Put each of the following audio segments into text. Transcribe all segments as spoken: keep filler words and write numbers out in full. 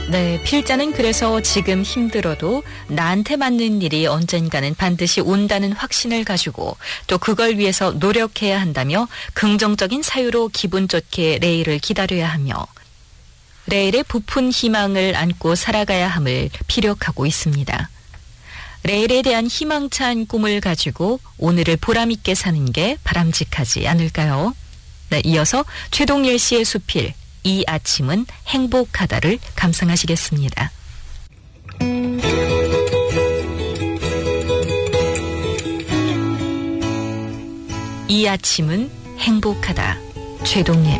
네, 필자는 그래서 지금 힘들어도 나한테 맞는 일이 언젠가는 반드시 온다는 확신을 가지고 또 그걸 위해서 노력해야 한다며 긍정적인 사유로 기분 좋게 내일을 기다려야 하며 내일의 부푼 희망을 안고 살아가야 함을 피력하고 있습니다. 내일에 대한 희망찬 꿈을 가지고 오늘을 보람있게 사는 게 바람직하지 않을까요? 네, 이어서 최동일 씨의 수필 이 아침은 행복하다를 감상하시겠습니다. 이 아침은 행복하다. 최동일.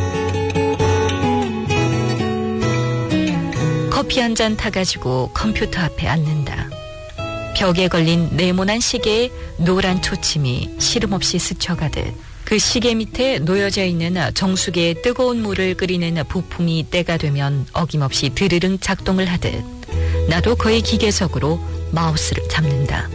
커피 한 잔 타가지고 컴퓨터 앞에 앉는다. 벽에 걸린 네모난 시계에 노란 초침이 시름없이 스쳐가듯 그 시계 밑에 놓여져 있는 정수기에 뜨거운 물을 끓이는 부품이 때가 되면 어김없이 드르릉 작동을 하듯 나도 거의 기계적으로 마우스를 잡는다.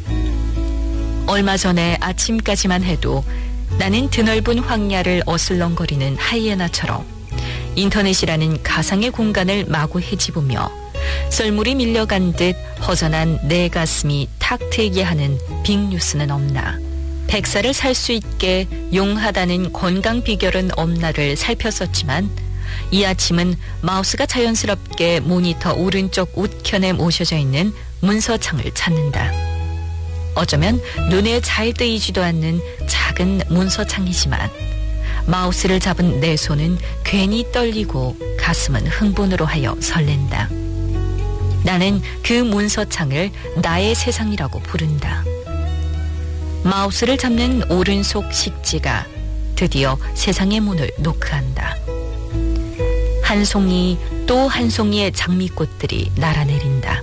얼마 전에 아침까지만 해도 나는 드넓은 황야를 어슬렁거리는 하이에나처럼 인터넷이라는 가상의 공간을 마구 헤집으며 썰물이 밀려간 듯 허전한 내 가슴이 탁 트이게 하는 빅뉴스는 없나, 백살을 살 수 있게 용하다는 건강 비결은 없나를 살폈었지만 이 아침은 마우스가 자연스럽게 모니터 오른쪽 우편에 모셔져 있는 문서창을 찾는다. 어쩌면 눈에 잘 뜨이지도 않는 작은 문서창이지만 마우스를 잡은 내 손은 괜히 떨리고 가슴은 흥분으로 하여 설렌다. 나는 그 문서창을 나의 세상이라고 부른다. 마우스를 잡는 오른손 식지가 드디어 세상의 문을 노크한다. 한 송이 또 한 송이의 장미꽃들이 날아내린다.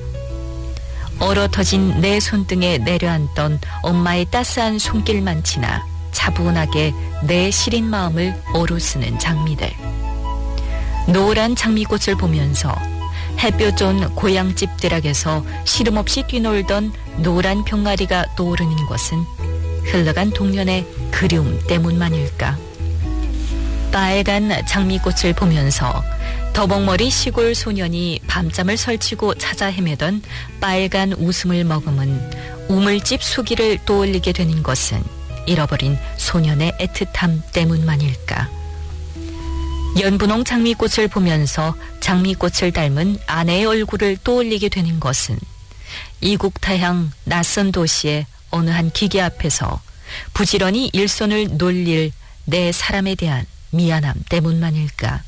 얼어터진 내 손등에 내려앉던 엄마의 따스한 손길만 지나 차분하게 내 시린 마음을 어루쓰는 장미들. 노란 장미꽃을 보면서 햇볕 온 고향집 들락에서 시름없이 뛰놀던 노란 병아리가 떠오르는 것은 흘러간 동년의 그리움 때문만일까. 빨간 장미꽃을 보면서 더벅머리 시골 소년이 밤잠을 설치고 찾아 헤매던 빨간 웃음을 머금은 우물집 수기를 떠올리게 되는 것은 잃어버린 소년의 애틋함 때문만일까. 연분홍 장미꽃을 보면서 장미꽃을 닮은 아내의 얼굴을 떠올리게 되는 것은 이국타향 낯선 도시의 어느 한 기계 앞에서 부지런히 일손을 놀릴 내 사람에 대한 미안함 때문만일까.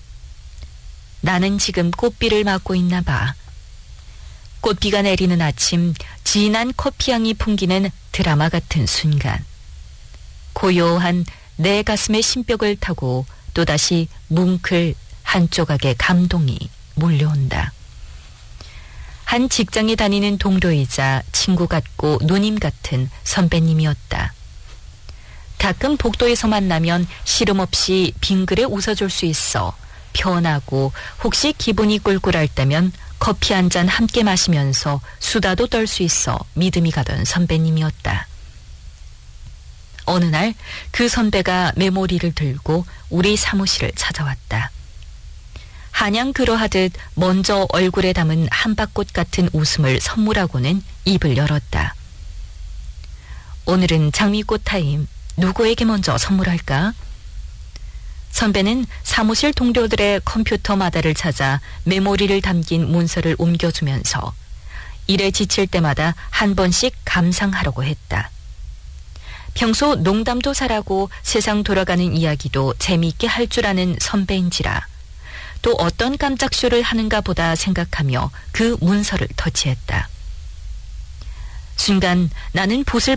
나는 지금 꽃비를 맞고 있나 봐. 꽃비가 내리는 아침, 진한 커피향이 풍기는 드라마 같은 순간. 고요한 내 가슴의 심벽을 타고 또다시 뭉클 한 조각의 감동이 몰려온다. 한 직장에 다니는 동료이자 친구 같고 누님 같은 선배님이었다. 가끔 복도에서 만나면 시름없이 빙그레 웃어줄 수 있어 편하고 혹시 기분이 꿀꿀할 때면 커피 한 잔 함께 마시면서 수다도 떨 수 있어 믿음이 가던 선배님이었다. 어느 날 그 선배가 메모리를 들고 우리 사무실을 찾아왔다. 한양 그러하듯 먼저 얼굴에 담은 한박꽃 같은 웃음을 선물하고는 입을 열었다. 오늘은 장미꽃 타임. 누구에게 먼저 선물할까? 선배는 사무실 동료들의 컴퓨터 마다를 찾아 메모리를 담긴 문서를 옮겨주면서 일에 지칠 때마다 한 번씩 감상하려고 했다. 평소 농담도 잘하고 세상 돌아가는 이야기도 재미있게 할 줄 아는 선배인지라 또 어떤 깜짝 쇼를 하는가 보다 생각하며 그 문서를 터치했다. 순간 나는 붓을